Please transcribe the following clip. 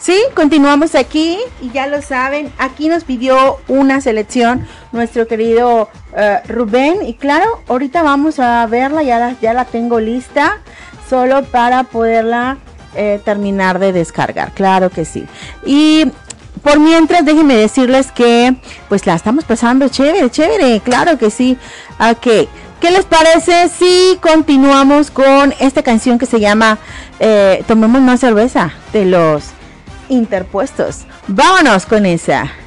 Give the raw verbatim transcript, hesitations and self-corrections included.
Sí, continuamos aquí y ya lo saben, aquí nos pidió una selección nuestro querido uh, Rubén y claro, ahorita vamos a verla, ya la, ya la tengo lista, solo para poderla eh, terminar de descargar, claro que sí. Y por mientras déjenme decirles que pues la estamos pasando chévere, chévere, claro que sí. Ok, ¿qué les parece si continuamos con esta canción que se llama eh, Tomemos más cerveza de los Interpuestos? Vámonos con esa.